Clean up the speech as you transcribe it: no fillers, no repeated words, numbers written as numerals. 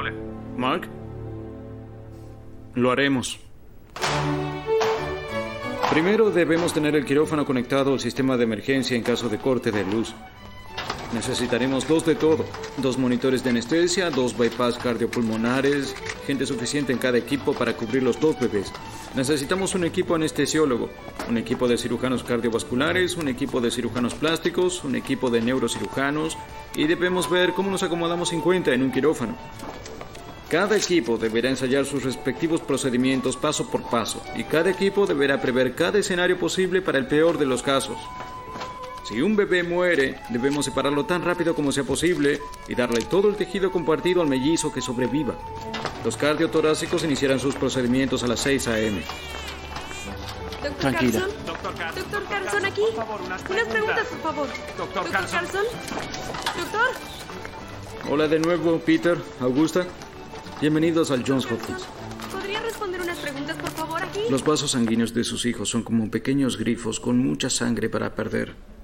Vale. Mark, lo haremos. Primero debemos tener el quirófano conectado al sistema de emergencia en caso de corte de luz. Necesitaremos 2 de todo. 2 monitores de anestesia, 2 bypass cardiopulmonares, gente suficiente en cada equipo para cubrir los 2 bebés. Necesitamos un equipo anestesiólogo, un equipo de cirujanos cardiovasculares, un equipo de cirujanos plásticos, un equipo de neurocirujanos y debemos ver cómo nos acomodamos 50 en un quirófano. Cada equipo deberá ensayar sus respectivos procedimientos paso por paso y cada equipo deberá prever cada escenario posible para el peor de los casos. Si un bebé muere, debemos separarlo tan rápido como sea posible y darle todo el tejido compartido al mellizo que sobreviva. Los cardiotorácicos iniciarán sus procedimientos a las 6 a.m. Tranquila. Doctor Carlson, aquí. Por favor, unas preguntas, por favor. Doctor Carlson. Doctor. Hola de nuevo, Peter, Augusta. Bienvenidos al Johns Hopkins. ¿Podría responder unas preguntas, por favor, aquí? Los vasos sanguíneos de sus hijos son como pequeños grifos con mucha sangre para perder.